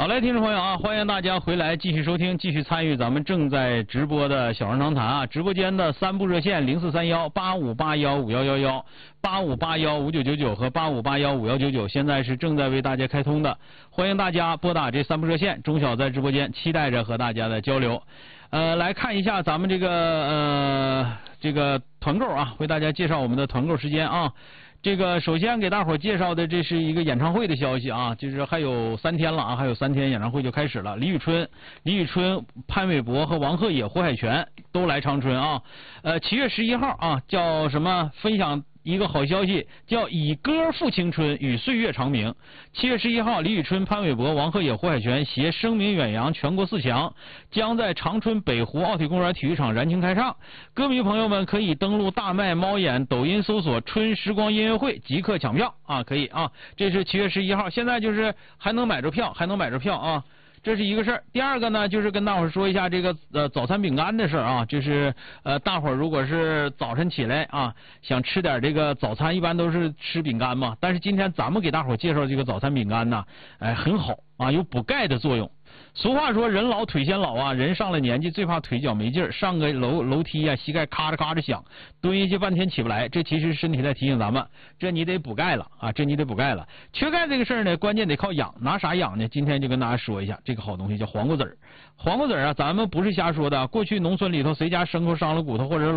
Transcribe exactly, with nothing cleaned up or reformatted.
好嘞，听众朋友啊，欢迎大家回来继续收听，继续参与咱们正在直播的小人长谈啊，直播间的三部热线零四三幺八五八幺五幺幺幺、八五八幺五九九九和八五八幺五幺九九，现在是正在为大家开通的，欢迎大家拨打这三部热线，钟晓在直播间期待着和大家的交流。呃，来看一下咱们这个呃这个团购啊，为大家介绍我们的团购时间啊。这个首先给大伙介绍的，这是一个演唱会的消息啊，就是还有三天了啊，还有三天演唱会就开始了。李宇春、李宇春、潘玮柏和王鹤野、胡海泉都来长春啊。呃，七月十一号啊，叫什么？分享一个好消息，叫以歌赴青春，与岁月长鸣。七月十一号，李宇春、潘玮柏、王鹤野、胡海泉携声名远扬全国四强，将在长春北湖奥体公园体育场燃情开唱。歌迷朋友们可以登录大麦、猫眼、抖音搜索“春时光音乐会”即刻抢票啊！可以啊，这是七月十一号，现在就是还能买着票，还能买着票啊！这是一个事儿。第二个呢，就是跟大伙儿说一下这个呃早餐饼干的事儿啊，就是呃大伙儿如果是早晨起来啊，想吃点这个早餐，一般都是吃饼干嘛。但是今天咱们给大伙儿介绍这个早餐饼干呢，哎很好啊，有补钙的作用。俗话说人老腿先老啊，人上了年纪最怕腿脚没劲儿，上个楼楼梯啊，膝盖咔哧咔哧响，蹲下去半天起不来，这其实身体在提醒咱们，这你得补钙了啊，这你得补钙了。缺钙这个事儿呢，关键得靠养，拿啥养呢？今天就跟大家说一下，这个好东西叫黄瓜籽儿。黄瓜籽儿啊，咱们不是瞎说的，过去农村里头谁家牲口伤了骨头或者